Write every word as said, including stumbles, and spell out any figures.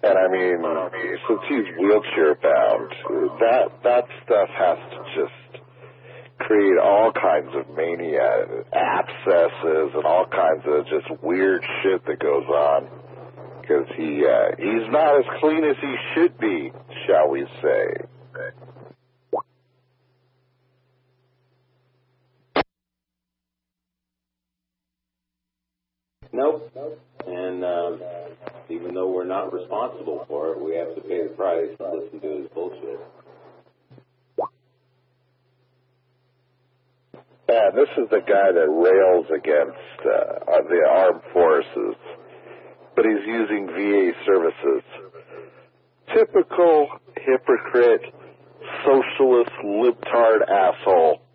And I mean, since he's wheelchair bound, that that stuff has to just create all kinds of mania, abscesses, and all kinds of just weird shit that goes on. Because he uh, he's not as clean as he should be, shall we say. Nope. And um, even though we're not responsible for it, we have to pay the price and listen to his bullshit. Yeah, this is the guy that rails against uh, the armed forces, but he's using V A services. Typical hypocrite, socialist, libtard asshole.